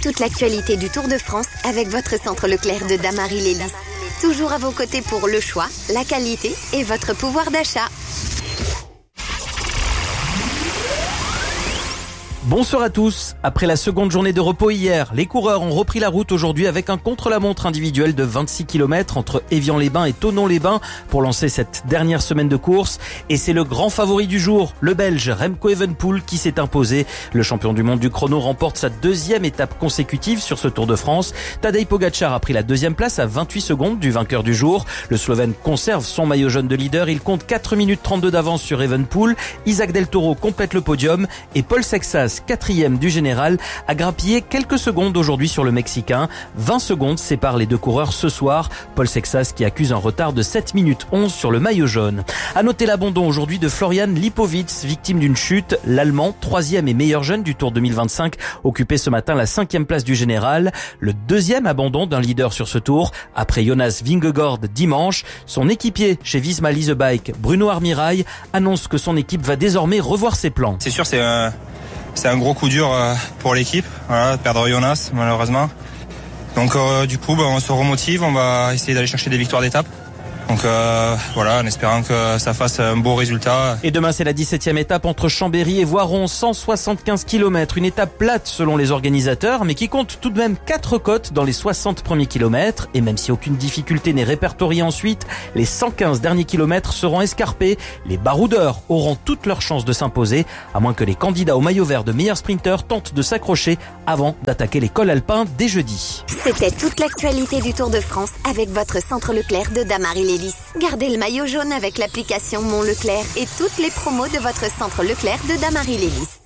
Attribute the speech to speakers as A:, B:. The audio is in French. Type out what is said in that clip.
A: toute l'actualité du Tour de France avec votre centre Leclerc de Damary-Lélis. Toujours à vos côtés pour le choix, la qualité et votre pouvoir d'achat.
B: Bonsoir à tous. Après la seconde journée de repos hier, les coureurs ont repris la route aujourd'hui avec un contre-la-montre individuel de 26 km entre Évian-les-Bains et Thonon-les-Bains pour lancer cette dernière semaine de course. Et c'est le grand favori du jour, le Belge Remco Evenepoel qui s'est imposé. Le champion du monde du chrono remporte sa deuxième étape consécutive sur ce Tour de France. Tadej Pogačar a pris la deuxième place à 28 secondes du vainqueur du jour. Le Slovène conserve son maillot jaune de leader. Il compte 4 minutes 32 d'avance sur Evenepoel. Isaac Del Toro complète le podium et Paul Sexas, quatrième du général, a grappillé quelques secondes aujourd'hui sur le Mexicain. 20 secondes séparent les deux coureurs ce soir. Paul Sexas qui accuse un retard de 7 minutes 11 sur le maillot jaune. À noter l'abandon aujourd'hui de Florian Lipowitz, victime d'une chute. L'Allemand, troisième et meilleur jeune du Tour 2025, occupait ce matin la 5e place du général. Le deuxième abandon d'un leader sur ce Tour, après Jonas Vingegaard dimanche. Son équipier chez Visma Lease Bike, Bruno Armirail, annonce que son équipe va désormais revoir ses plans.
C: C'est sûr, c'est un gros coup dur pour l'équipe, voilà, de perdre Jonas malheureusement. Donc du coup on se remotive, on va essayer d'aller chercher des victoires d'étape. Donc voilà, en espérant que ça fasse un beau résultat.
B: Et demain c'est la 17e étape entre Chambéry et Voiron, 175 km, une étape plate selon les organisateurs, mais qui compte tout de même 4 côtes dans les 60 premiers kilomètres. Et même si aucune difficulté n'est répertoriée ensuite, les 115 derniers kilomètres seront escarpés. Les baroudeurs auront toutes leurs chances de s'imposer, à moins que les candidats au maillot vert de meilleurs sprinteurs tentent de s'accrocher avant d'attaquer les cols alpins dès jeudi.
A: C'était toute l'actualité du Tour de France avec votre centre Leclerc de Damary-Lélis. Gardez le maillot jaune avec l'application Mon Leclerc et toutes les promos de votre centre Leclerc de Damary-Lélis.